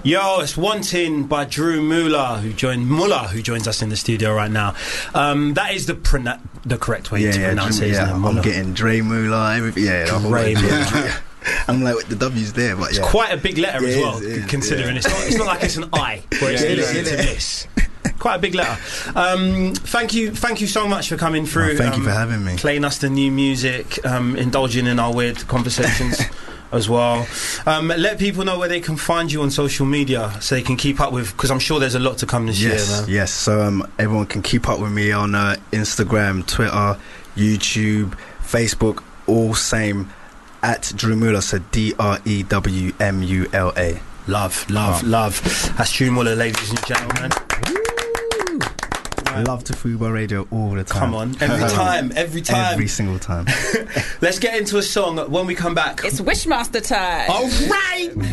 Yo, it's Wanting by Drew Muller, who joins us in the studio right now. That is the correct way to pronounce it, isn't it? I'm getting Dre Muller, everything. Yeah, Dre Muller. I'm like, the W's there, but it's quite a big letter as well, considering it's not like it's an I, where it's easy to miss. Quite a big letter. Thank you so much for coming through. Thank you for having me. Playing us the new music, indulging in our weird conversations as well. Let people know where they can find you on social media so they can keep up with, because I'm sure there's a lot to come this year, man. Yes, so everyone can keep up with me on Instagram, Twitter, YouTube, Facebook, all same at Drew Muller, so DREWMULA. Love. That's Drew Muller, ladies and gentlemen. I love to Fubar Radio all the time. Come on, every time. Every single time. Let's get into a song when we come back. It's Wishmaster time. All right.